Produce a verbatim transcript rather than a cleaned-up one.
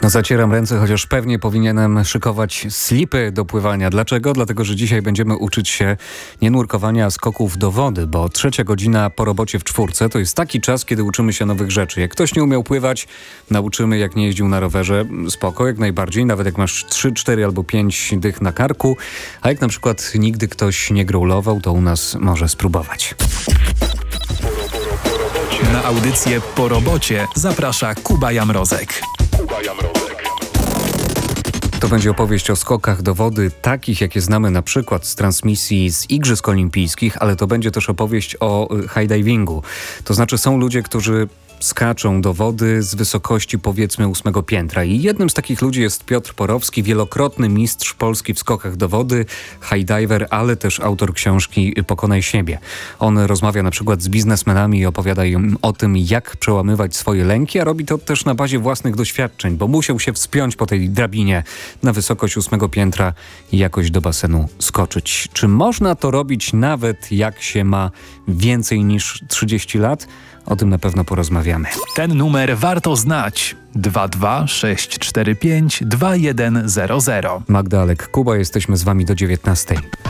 Zacieram ręce, chociaż pewnie powinienem szykować slipy do pływania. Dlaczego? Dlatego, że dzisiaj będziemy uczyć się nie nurkowania, a skoków do wody, bo trzecia godzina po robocie w czwórce to jest taki czas, kiedy uczymy się nowych rzeczy. Jak ktoś nie umiał pływać, nauczymy, jak nie jeździł na rowerze. Spoko, jak najbardziej, nawet jak masz trzy, cztery albo pięć dych na karku, a jak na przykład nigdy ktoś nie growlował, to u nas może spróbować. Na audycję Po robocie zaprasza Kuba Jamrozek. To będzie opowieść o skokach do wody, takich jakie znamy na przykład z transmisji z Igrzysk Olimpijskich, ale to będzie też opowieść o high divingu. To znaczy są ludzie, którzy skaczą do wody z wysokości powiedzmy ósmego piętra. I jednym z takich ludzi jest Piotr Porowski, wielokrotny mistrz Polski w skokach do wody, high diver, ale też autor książki Pokonaj siebie. On rozmawia na przykład z biznesmenami i opowiada im o tym, jak przełamywać swoje lęki, a robi to też na bazie własnych doświadczeń, bo musiał się wspiąć po tej drabinie na wysokość ósmego piętra i jakoś do basenu skoczyć. Czy można to robić nawet jak się ma więcej niż trzydzieści lat? O tym na pewno porozmawiamy. Ten numer warto znać. dwa dwa sześć cztery pięć dwa jeden zero zero. Magda Alek, Kuba, jesteśmy z wami do dziewiętnastej.